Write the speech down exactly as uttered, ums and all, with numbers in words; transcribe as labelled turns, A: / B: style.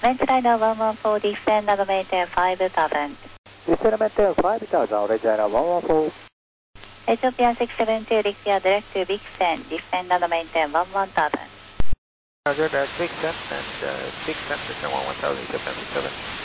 A: Regina one one four, descend and maintain five thousand.
B: Descend and maintain five thousand, Regina one one four.
A: Ethiopian six seven two, Lixia direct to Vixen, descend and maintain one one thousand.
C: Roger that, Vixen and uh, Vixen, Vixen one one thousand, Ethiopian six seven.